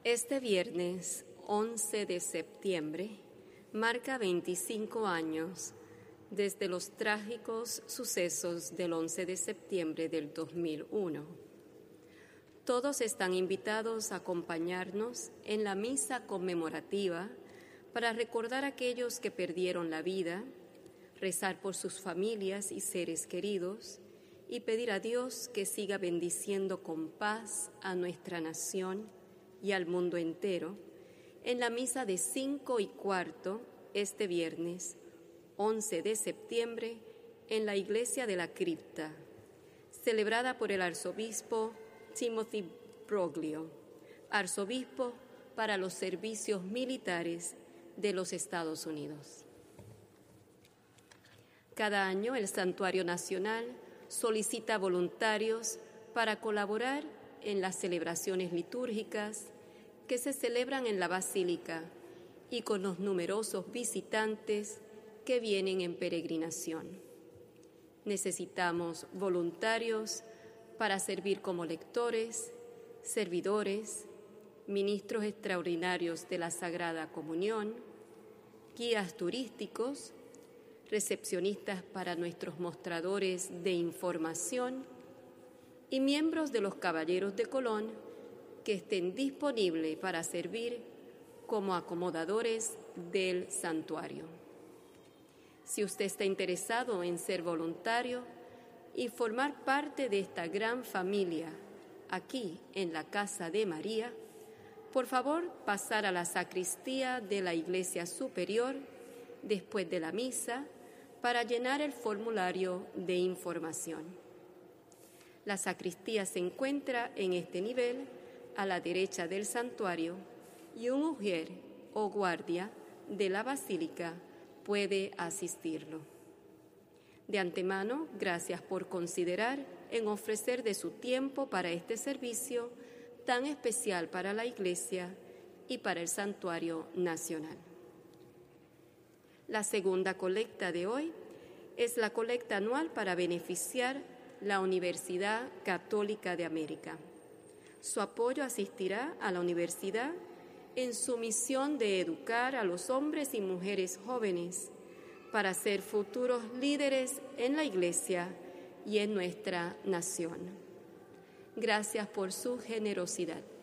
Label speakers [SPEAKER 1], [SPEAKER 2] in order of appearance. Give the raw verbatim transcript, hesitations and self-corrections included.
[SPEAKER 1] Este viernes once de septiembre marca veinticinco años desde los trágicos sucesos del once de septiembre del dos mil uno. Todos están invitados a acompañarnos en la misa conmemorativa para recordar a aquellos que perdieron la vida, rezar por sus familias y seres queridos y pedir a Dios que siga bendiciendo con paz a nuestra nación y al mundo entero en la misa de cinco y cuarto este viernes once de septiembre en la Iglesia de la Cripta, celebrada por el arzobispo Timothy Broglio, arzobispo para los servicios militares de los Estados Unidos. Cada año el Santuario Nacional solicita voluntarios para colaborar en las celebraciones litúrgicas que se celebran en la Basílica y con los numerosos visitantes que vienen en peregrinación. Necesitamos voluntarios para servir como lectores, servidores, ministros extraordinarios de la Sagrada Comunión, guías turísticos, recepcionistas para nuestros mostradores de información y miembros de los Caballeros de Colón que estén disponibles para servir como acomodadores del santuario. Si usted está interesado en ser voluntario y formar parte de esta gran familia aquí en la Casa de María, por favor pasar a la sacristía de la Iglesia Superior después de la misa para llenar el formulario de información. La sacristía se encuentra en este nivel a la derecha del santuario y un ujier o guardia de la basílica puede asistirlo. De antemano, gracias por considerar en ofrecer de su tiempo para este servicio tan especial para la Iglesia y para el Santuario Nacional. La segunda colecta de hoy es la colecta anual para beneficiar la Universidad Católica de América. Su apoyo asistirá a la universidad en su misión de educar a los hombres y mujeres jóvenes para ser futuros líderes en la Iglesia y en nuestra nación. Gracias por su generosidad.